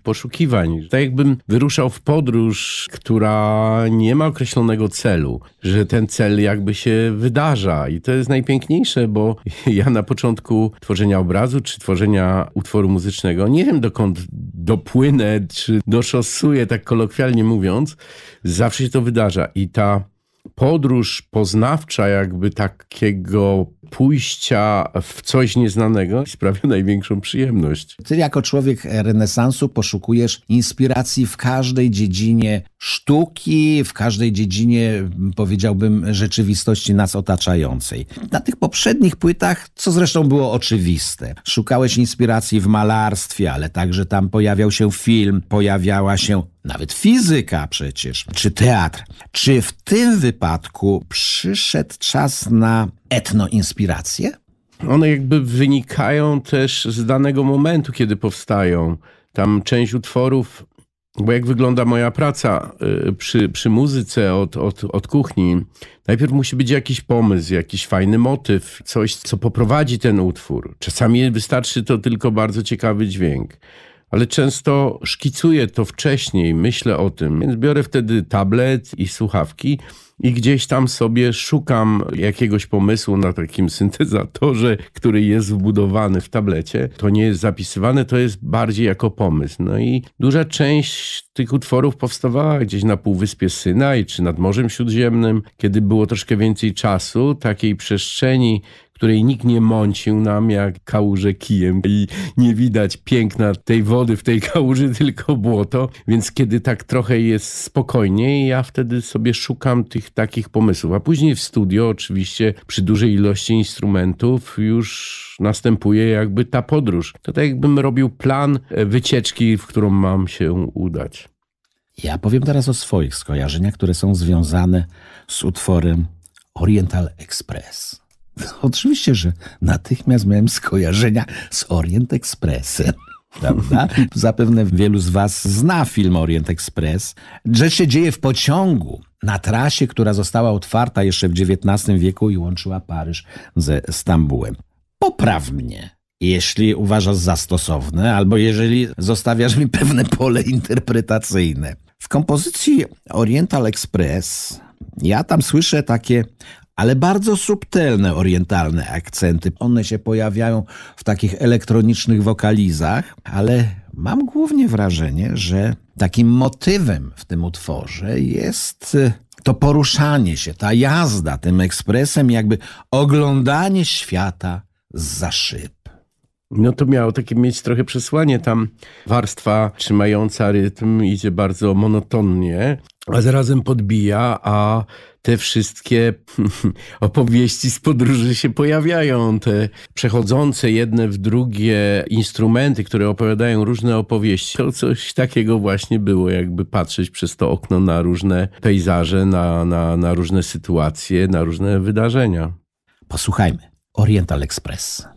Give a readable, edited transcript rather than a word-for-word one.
poszukiwań. Tak jakbym wyruszał w podróż, która nie ma określonego celu, że ten cel jakby się wydarza i to jest najpiękniejsze, bo ja na początku tworzenia obrazu czy tworzenia utworu muzycznego nie wiem dokąd dopłynę czy doszosuję, tak kolokwialnie mówiąc, zawsze się to wydarza i ta podróż poznawcza jakby takiego pójścia w coś nieznanego sprawia największą przyjemność. Ty jako człowiek renesansu poszukujesz inspiracji w każdej dziedzinie sztuki, w każdej dziedzinie, powiedziałbym, rzeczywistości nas otaczającej. Na tych poprzednich płytach, co zresztą było oczywiste, szukałeś inspiracji w malarstwie, ale także tam pojawiał się film, pojawiała się nawet fizyka przecież, czy teatr. Czy w tym wypadku przyszedł czas na etnoinspirację? One jakby wynikają też z danego momentu, kiedy powstają. Tam część utworów, bo jak wygląda moja praca przy muzyce od kuchni, najpierw musi być jakiś pomysł, jakiś fajny motyw, coś, co poprowadzi ten utwór. Czasami wystarczy to tylko bardzo ciekawy dźwięk. Ale często szkicuję to wcześniej, myślę o tym, więc biorę wtedy tablet i słuchawki i gdzieś tam sobie szukam jakiegoś pomysłu na takim syntezatorze, który jest wbudowany w tablecie. To nie jest zapisywane, to jest bardziej jako pomysł. No i duża część tych utworów powstawała gdzieś na Półwyspie Synaj czy nad Morzem Śródziemnym, kiedy było troszkę więcej czasu, takiej przestrzeni, której nikt nie mącił nam jak kałużę kijem i nie widać piękna tej wody w tej kałuży, tylko błoto. Więc kiedy tak trochę jest spokojniej, ja wtedy sobie szukam tych takich pomysłów. A później w studio oczywiście przy dużej ilości instrumentów już następuje jakby ta podróż. To tak jakbym robił plan wycieczki, w którą mam się udać. Ja powiem teraz o swoich skojarzeniach, które są związane z utworem Oriental Express. Oczywiście, że natychmiast miałem skojarzenia z Orient Expressem, prawda? Zapewne wielu z was zna film Orient Express. Rzecz się dzieje w pociągu na trasie, która została otwarta jeszcze w XIX wieku i łączyła Paryż ze Stambułem. Popraw mnie, jeśli uważasz za stosowne, albo jeżeli zostawiasz mi pewne pole interpretacyjne. W kompozycji Oriental Express ja tam słyszę takie ale bardzo subtelne orientalne akcenty. One się pojawiają w takich elektronicznych wokalizach, ale mam głównie wrażenie, że takim motywem w tym utworze jest to poruszanie się, ta jazda tym ekspresem, jakby oglądanie świata zza szyb. No to miało takie mieć trochę przesłanie. Tam warstwa trzymająca rytm idzie bardzo monotonnie, a zarazem podbija, a te wszystkie opowieści z podróży się pojawiają. Te przechodzące jedne w drugie instrumenty, które opowiadają różne opowieści. To coś takiego właśnie było, jakby patrzeć przez to okno na różne pejzaże, na różne sytuacje, na różne wydarzenia. Posłuchajmy. Oriental Express.